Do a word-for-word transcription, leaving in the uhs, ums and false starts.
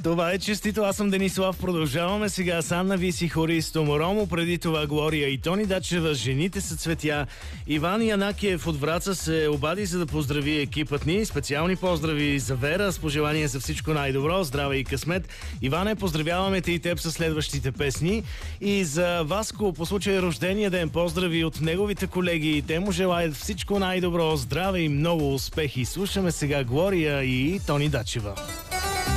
Това е честито. Аз съм Денислав. Продължаваме сега с Анна Виси, Хористо Моромо. Преди това Глория и Тони Дачева. Жените са цветя. Иван Янакиев от Враца се обади, за да поздрави екипът ни. Специални поздрави за Вера с пожелание за всичко най-добро, здраве и късмет. Иване, поздравяваме те и теб със следващите песни. И за Васко по случай рождения ден поздрави от неговите колеги. Те му желаят всичко най-добро, здраве и много успехи. Слушаме сега Глория и Тони Дачева.